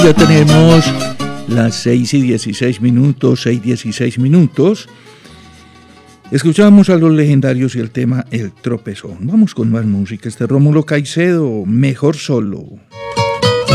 Ya tenemos las 6:16, 6:16. Escuchamos a los legendarios y el tema El Tropezón. Vamos con más música. Rómulo Caicedo, Mejor Solo.